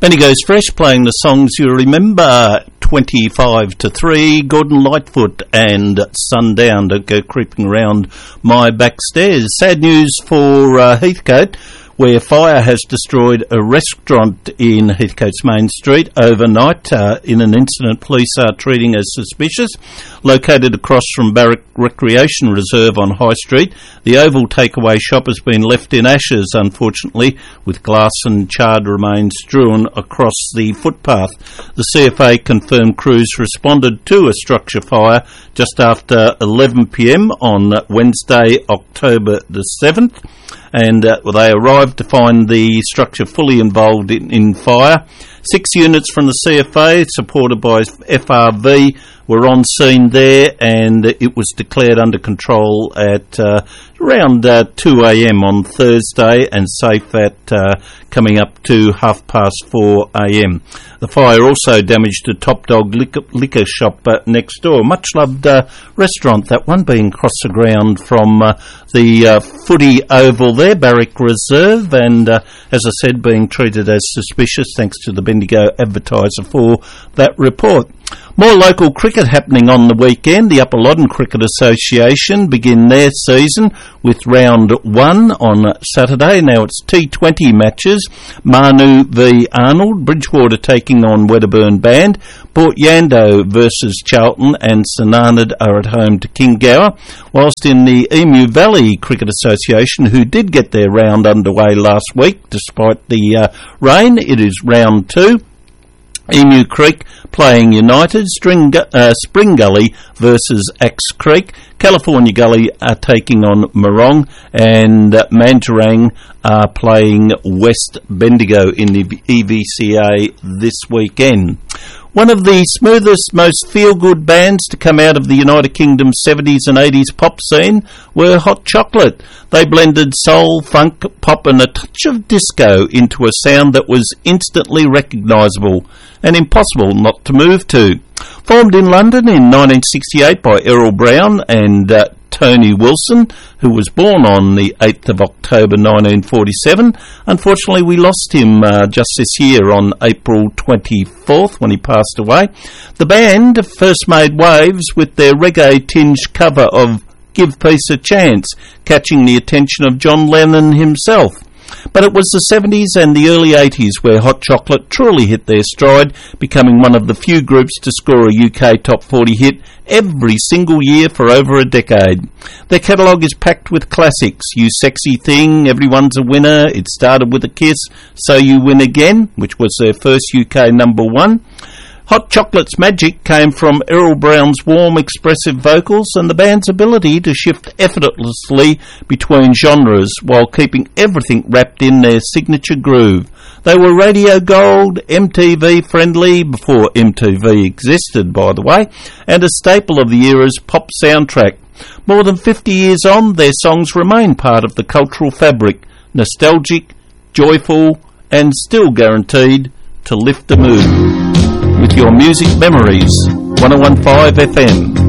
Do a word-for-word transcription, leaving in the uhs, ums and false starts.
Bendigo's Fresh playing the songs you remember. Twenty-five to three, Gordon Lightfoot and Sundown. Don't go creeping around my back stairs. Sad news for uh, Heathcote, where fire has destroyed a restaurant in Heathcote's Main Street overnight uh, in an incident police are treating as suspicious. Located across from Barrack Recreation Reserve on High Street, the Oval takeaway shop has been left in ashes, unfortunately, with glass and charred remains strewn across the footpath. The C F A confirmed crews responded to a structure fire just after eleven p m on Wednesday, October the seventh. And uh, they arrived to find the structure fully involved in, in fire. Six units from the C F A, supported by F R V, were on scene there, and it was declared under control at uh, around uh, two a m on Thursday and safe at uh, coming up to half past four a m. The fire also damaged a Top Dog liquor, liquor shop uh, next door. Much loved uh, restaurant, that one, being across the ground from uh, the uh, footy oval there, Barrack Reserve, and uh, as I said, being treated as suspicious thanks to the Bendigo Advertiser for that report. More local cricket happening on the weekend. The Upper Loddon Cricket Association begin their season with round one on Saturday. Now it's T twenty matches. Manu v Arnold, Bridgewater taking on Wedderburn Band, Port Yando versus Charlton, and St Arnaud are at home to Kingower. Whilst in the Emu Valley Cricket Association, who did get their round underway last week despite the uh, rain, it is round two. Emu Creek playing United, String, uh, Spring Gully versus Axe Creek, California Gully are taking on Morong, and uh, Mantarang are playing West Bendigo in the E V C A this weekend. One of the smoothest, most feel-good bands to come out of the United Kingdom's seventies and eighties pop scene were Hot Chocolate. They blended soul, funk, pop and a touch of disco into a sound that was instantly recognisable and impossible not to move to. Formed in London in nineteen sixty-eight by Errol Brown and uh, Tony Wilson, who was born on the eighth of October nineteen forty-seven. Unfortunately, we lost him uh, just this year on April twenty-fourth when he passed away. The band first made waves with their reggae-tinged cover of Give Peace a Chance, catching the attention of John Lennon himself. But it was the seventies and the early eighties where Hot Chocolate truly hit their stride, becoming one of the few groups to score a U K top forty hit every single year for over a decade. Their catalogue is packed with classics: You Sexy Thing, Everyone's a Winner, It Started With a Kiss, So You Win Again, which was their first U K number one. Hot Chocolate's magic came from Errol Brown's warm, expressive vocals and the band's ability to shift effortlessly between genres while keeping everything wrapped in their signature groove. They were radio gold, M T V friendly, before M T V existed, by the way, and a staple of the era's pop soundtrack. More than fifty years on, their songs remain part of the cultural fabric, nostalgic, joyful, and still guaranteed to lift the mood. With your music memories, one oh one point five F M.